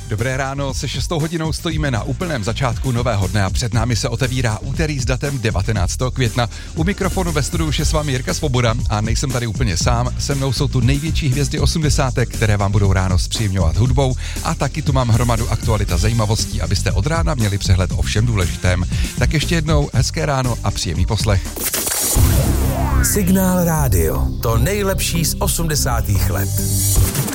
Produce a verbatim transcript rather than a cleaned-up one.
Dobré ráno, se šestou hodinou stojíme na úplném začátku nového dne a před námi se otevírá úterý s datem devatenáctého května. U mikrofonu ve studiu už je s vámi Jirka Svoboda a nejsem tady úplně sám. Se mnou jsou tu největší hvězdy osmdesátek, které vám budou ráno zpříjemňovat hudbou a taky tu mám hromadu aktualita zajímavostí, abyste od rána měli přehled o všem důležitém. Tak ještě jednou hezké ráno a příjemný poslech. Signál Rádio. To nejlepší z osmdesátých let.